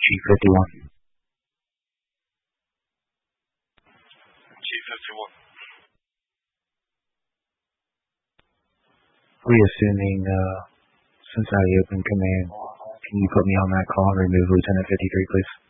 G51. G51. Reassuming Cincinnati Open Command, can you put me on that call and remove Lieutenant 53, please?